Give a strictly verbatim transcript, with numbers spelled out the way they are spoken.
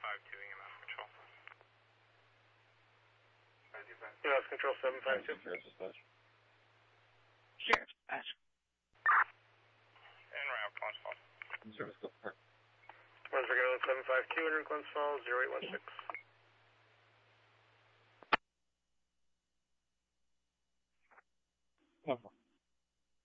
five two, E M S control. E M S control seven five two. Sheriff's dispatch. Sheriff's dispatch. En route, Glens Falls. Service Cliff Park. Brunswick Island seven five two, enter Glens Falls, zero eight one six. Cover.